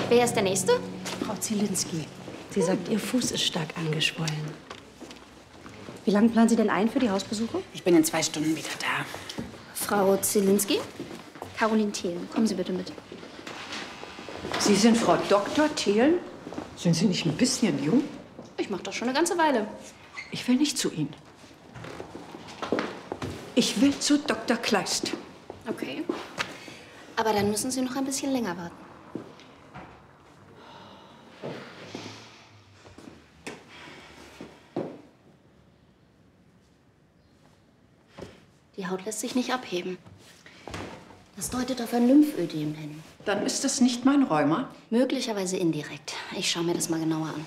Wer ist der Nächste? Frau Zielinski. Sie sagt, Ihr Fuß ist stark angeschwollen. Wie lange planen Sie denn ein für die Hausbesuche? Ich bin in 2 Stunden wieder da. Frau Zielinski? Caroline Thelen, kommen Sie bitte mit. Sie sind Frau Dr. Thelen? Sind Sie nicht ein bisschen jung? Ich mache das schon eine ganze Weile. Ich will nicht zu Ihnen. Ich will zu Dr. Kleist. Okay. Aber dann müssen Sie noch ein bisschen länger warten. Die Haut lässt sich nicht abheben. Das deutet auf ein Lymphödem hin. Dann ist das nicht mein Rheuma. Möglicherweise indirekt. Ich schaue mir das mal genauer an.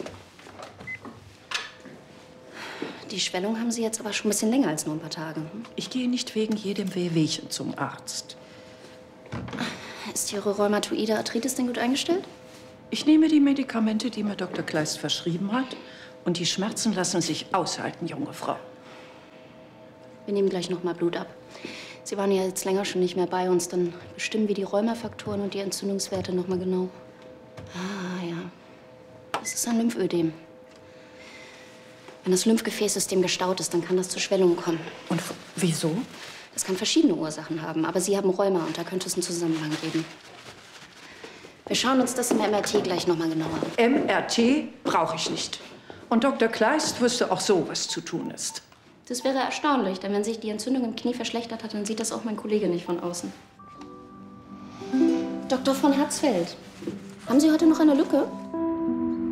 Die Schwellung haben Sie jetzt aber schon ein bisschen länger als nur ein paar Tage. Ich gehe nicht wegen jedem Wehwehchen zum Arzt. Ist Ihre rheumatoide Arthritis denn gut eingestellt? Ich nehme die Medikamente, die mir Dr. Kleist verschrieben hat. Und die Schmerzen lassen sich aushalten, junge Frau. Wir nehmen gleich noch mal Blut ab. Sie waren ja jetzt länger schon nicht mehr bei uns. Dann bestimmen wir die Rheumafaktoren und die Entzündungswerte noch mal genau. Ah, ja. Das ist ein Lymphödem. Wenn das Lymphgefäßsystem gestaut ist, dann kann das zu Schwellungen kommen. Und wieso? Das kann verschiedene Ursachen haben. Aber Sie haben Rheuma und da könnte es einen Zusammenhang geben. Wir schauen uns das im MRT gleich noch mal genauer an. MRT brauche ich nicht. Und Dr. Kleist wüsste auch so, was zu tun ist. Das wäre erstaunlich, denn wenn sich die Entzündung im Knie verschlechtert hat, dann sieht das auch mein Kollege nicht von außen. Dr. von Hatzfeld, haben Sie heute noch eine Lücke?